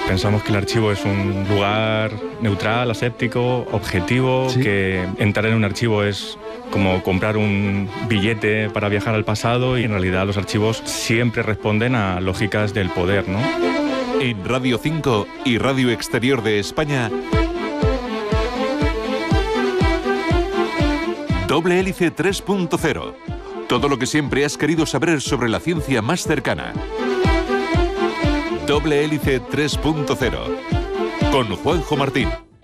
Pensamos que el archivo es un lugar neutral, aséptico, objetivo, ¿Sí? que entrar en un archivo es como comprar un billete para viajar al pasado, y en realidad los archivos siempre responden a lógicas del poder, ¿no? En Radio 5 y Radio Exterior de España, Doble Hélice 3.0. Todo lo que siempre has querido saber sobre la ciencia más cercana. Doble Hélice 3.0. Con Juanjo Martín.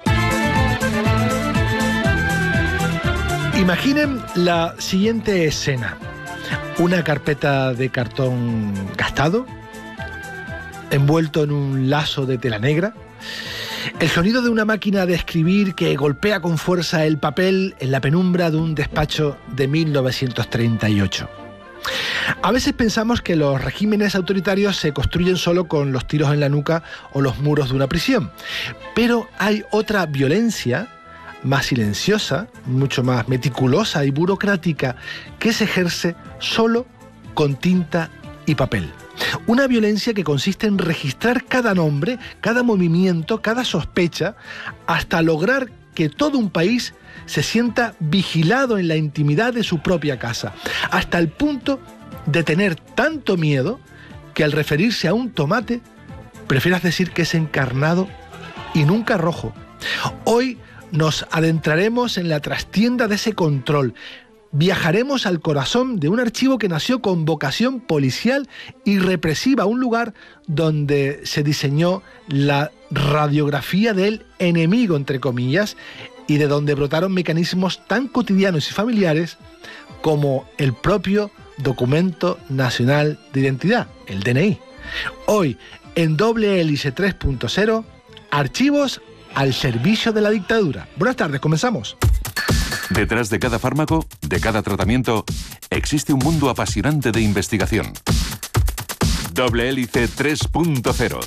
Imaginen la siguiente escena. Una carpeta de cartón gastado, envuelto en un lazo de tela negra. El sonido de una máquina de escribir que golpea con fuerza el papel en la penumbra de un despacho de 1938. A veces pensamos que los regímenes autoritarios se construyen solo con los tiros en la nuca o los muros de una prisión. Pero hay otra violencia más silenciosa, mucho más meticulosa y burocrática, que se ejerce solo con tinta y papel. Una violencia que consiste en registrar cada nombre, cada movimiento, cada sospecha, hasta lograr que todo un país se sienta vigilado en la intimidad de su propia casa, hasta el punto de tener tanto miedo que al referirse a un tomate prefieras decir que es encarnado y nunca rojo. Hoy nos adentraremos en la trastienda de ese control. Viajaremos al corazón de un archivo que nació con vocación policial y represiva, un lugar donde se diseñó la radiografía del enemigo, entre comillas, y de donde brotaron mecanismos tan cotidianos y familiares como el propio Documento Nacional de Identidad, el DNI. Hoy, en Doble Hélice 3.0, archivos al servicio de la dictadura. Buenas tardes, comenzamos. Detrás de cada fármaco, de cada tratamiento, existe un mundo apasionante de investigación. Doble Hélice 3.0.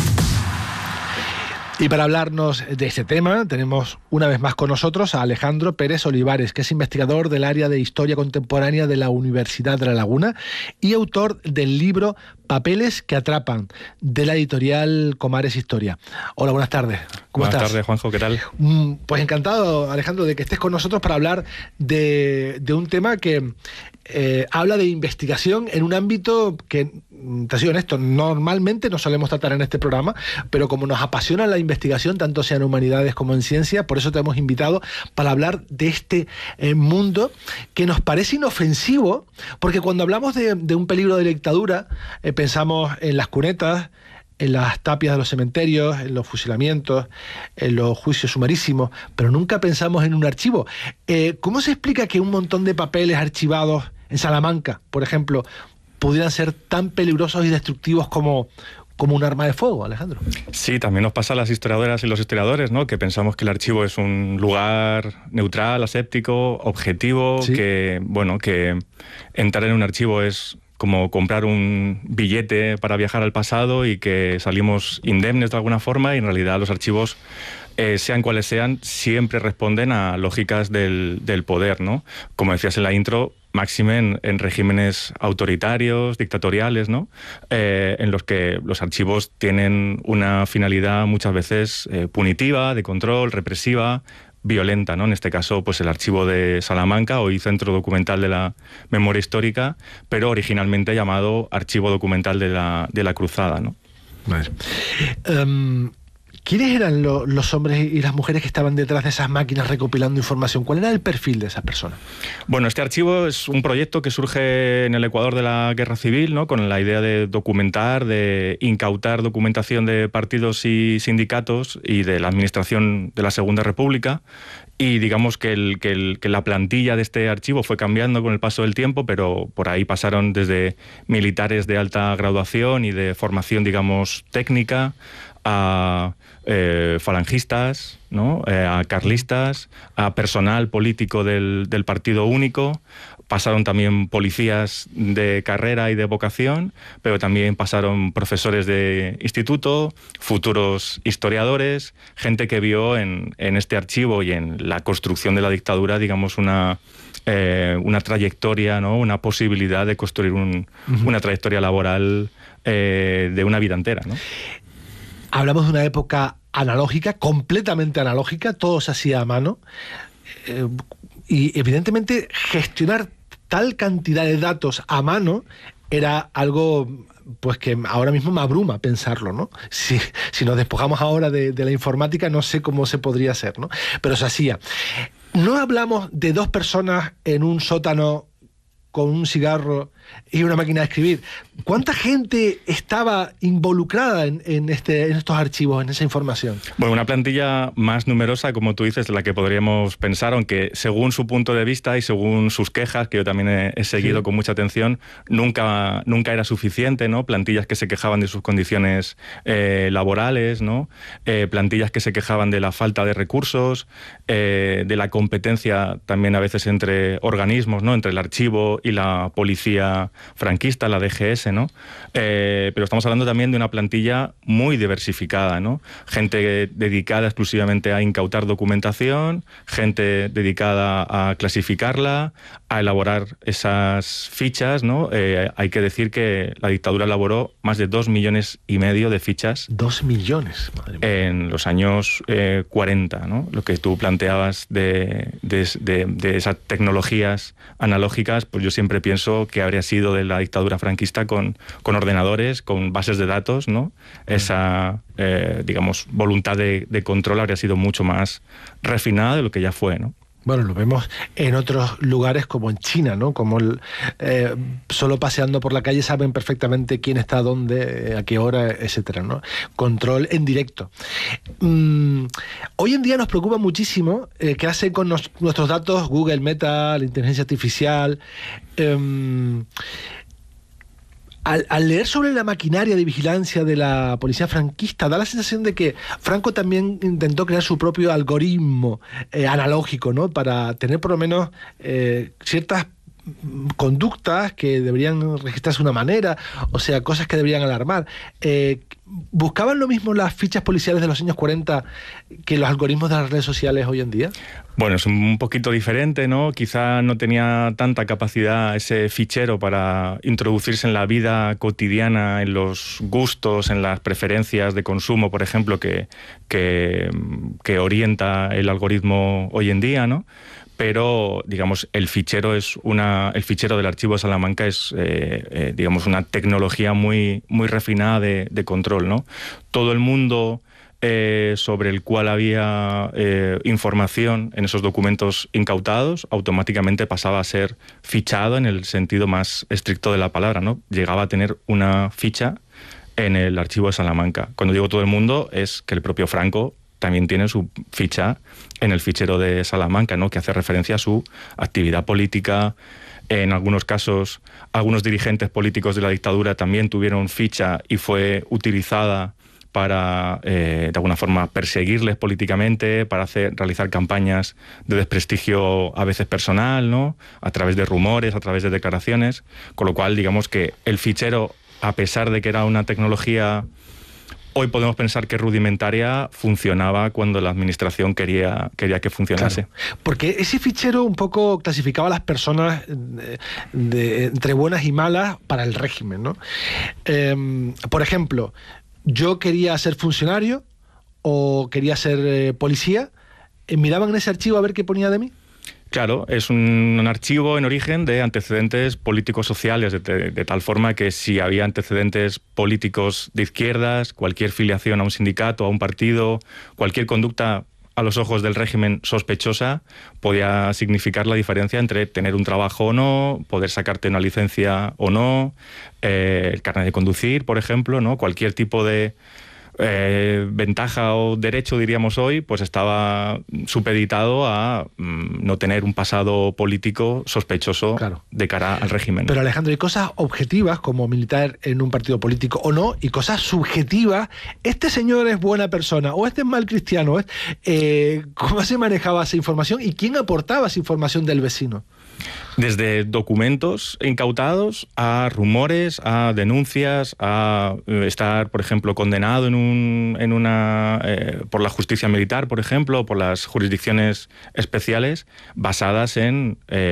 Y para hablarnos de este tema, tenemos una vez más con nosotros a Alejandro Pérez Olivares, que es investigador del área de Historia Contemporánea de la Universidad de La Laguna y autor del libro Papeles que atrapan, de la editorial Comares Historia. Hola, buenas tardes. ¿Cómo estás? Buenas tardes, Juanjo, ¿qué tal? Pues encantado, Alejandro, de que estés con nosotros para hablar de un tema que habla de investigación en un ámbito que, te soy honesto, normalmente no solemos tratar en este programa, pero como nos apasiona la investigación, tanto sea en humanidades como en ciencia, por eso te hemos invitado para hablar de este mundo que nos parece inofensivo, porque cuando hablamos de un peligro de dictadura, pensamos en las cunetas, en las tapias de los cementerios, en los fusilamientos, en los juicios sumarísimos, pero nunca pensamos en un archivo. ¿Cómo se explica que un montón de papeles archivados en Salamanca, por ejemplo, pudieran ser tan peligrosos y destructivos como un arma de fuego, Alejandro? Sí, también nos pasa a las historiadoras y los historiadores, ¿no? Que pensamos que el archivo es un lugar neutral, aséptico, objetivo, ¿Sí? que entrar en un archivo es como comprar un billete para viajar al pasado y que salimos indemnes de alguna forma, y en realidad los archivos, sean cuales sean, siempre responden a lógicas del poder, ¿no? Como decías en la intro, máxime en regímenes autoritarios, dictatoriales, ¿no? En los que los archivos tienen una finalidad muchas veces punitiva, de control, represiva, violenta, ¿no? En este caso, pues el archivo de Salamanca, hoy Centro Documental de la Memoria Histórica, pero originalmente llamado Archivo Documental de la Cruzada, ¿no? Vale. ¿Quiénes eran los hombres y las mujeres que estaban detrás de esas máquinas recopilando información? ¿Cuál era el perfil de esas personas? Bueno, este archivo es un proyecto que surge en el Ecuador de la Guerra Civil, ¿no? Con la idea de documentar, de incautar documentación de partidos y sindicatos y de la administración de la Segunda República. Y digamos que la plantilla de este archivo fue cambiando con el paso del tiempo, pero por ahí pasaron desde militares de alta graduación y de formación, digamos, técnica, a falangistas, ¿no? A carlistas, a personal político del Partido Único. Pasaron también policías de carrera y de vocación, pero también pasaron profesores de instituto, futuros historiadores, gente que vio en este archivo y en la construcción de la dictadura, digamos, una trayectoria, ¿no? Una posibilidad de construir una trayectoria laboral de una vida entera, ¿no? Hablamos de una época analógica, completamente analógica, todo se hacía a mano. Y evidentemente gestionar tal cantidad de datos a mano era algo pues que ahora mismo me abruma pensarlo, ¿no? Si nos despojamos ahora de la informática, no sé cómo se podría hacer, ¿no? Pero se hacía. No hablamos de dos personas en un sótano con un cigarro y una máquina de escribir. ¿Cuánta gente estaba involucrada en estos archivos, en esa información? Bueno, una plantilla más numerosa, como tú dices, de la que podríamos pensar, aunque según su punto de vista y según sus quejas, que yo también he seguido con mucha atención, nunca era suficiente, ¿no? Plantillas que se quejaban de sus condiciones laborales, ¿no? Plantillas que se quejaban de la falta de recursos, de la competencia también a veces entre organismos, ¿no? Entre el archivo y la policía franquista, la DGS, ¿no? Pero estamos hablando también de una plantilla muy diversificada, ¿no? Gente dedicada exclusivamente a incautar documentación, gente dedicada a clasificarla, a elaborar esas fichas, ¿no? Hay que decir que la dictadura elaboró más de 2,5 millones de fichas. 2 millones, madre mía. En los años 40, ¿no? Lo que tú planteabas de esas tecnologías analógicas, pues yo siempre pienso que habría sido de la dictadura franquista con ordenadores, con bases de datos, ¿no? Esa, digamos, voluntad de control habría sido mucho más refinada de lo que ya fue, ¿no? Bueno, lo vemos en otros lugares como en China, ¿no? Como solo paseando por la calle saben perfectamente quién está dónde, a qué hora, etcétera, ¿no? Control en directo. Hoy en día nos preocupa muchísimo qué hace con nuestros datos Google, Meta, la inteligencia artificial. Al leer sobre la maquinaria de vigilancia de la policía franquista, da la sensación de que Franco también intentó crear su propio algoritmo analógico, ¿no? Para tener por lo menos ciertas conductas que deberían registrarse de una manera, o sea, cosas que deberían alarmar. ¿Buscaban lo mismo las fichas policiales de los años 40 que los algoritmos de las redes sociales hoy en día? Bueno, es un poquito diferente, ¿no? Quizá no tenía tanta capacidad ese fichero para introducirse en la vida cotidiana, en los gustos, en las preferencias de consumo, por ejemplo, que orienta el algoritmo hoy en día, ¿no? Pero, digamos, el fichero del archivo de Salamanca es, digamos, una tecnología muy, muy refinada de control, ¿no? Todo el mundo sobre el cual había información en esos documentos incautados, automáticamente pasaba a ser fichado en el sentido más estricto de la palabra, ¿no? Llegaba a tener una ficha en el archivo de Salamanca. Cuando digo todo el mundo, es que el propio Franco también tiene su ficha en el fichero de Salamanca, ¿no? Que hace referencia a su actividad política. En algunos casos, algunos dirigentes políticos de la dictadura también tuvieron ficha y fue utilizada para, de alguna forma, perseguirles políticamente, para realizar campañas de desprestigio a veces personal, ¿no? A través de rumores, a través de declaraciones. Con lo cual, digamos que el fichero, a pesar de que era una tecnología, hoy podemos pensar que rudimentaria, funcionaba cuando la administración quería que funcionase. Claro, porque ese fichero un poco clasificaba a las personas entre buenas y malas para el régimen, ¿no? Por ejemplo, yo quería ser funcionario o quería ser policía, ¿miraban en ese archivo a ver qué ponía de mí? Claro, es un archivo en origen de antecedentes políticos sociales, de tal forma que si había antecedentes políticos de izquierdas, cualquier filiación a un sindicato, a un partido, cualquier conducta a los ojos del régimen sospechosa, podía significar la diferencia entre tener un trabajo o no, poder sacarte una licencia o no, el carnet de conducir, por ejemplo, ¿no? Cualquier tipo de ventaja o derecho, diríamos hoy, pues estaba supeditado a no tener un pasado político sospechoso, claro, de cara al régimen. Pero Alejandro, hay cosas objetivas como militar en un partido político o no, y cosas subjetivas. Este señor es buena persona o este es mal cristiano. ¿Cómo se manejaba esa información y quién aportaba esa información del vecino? Desde documentos incautados a rumores, a denuncias, a estar, por ejemplo, condenado por la justicia militar, por ejemplo, o por las jurisdicciones especiales basadas en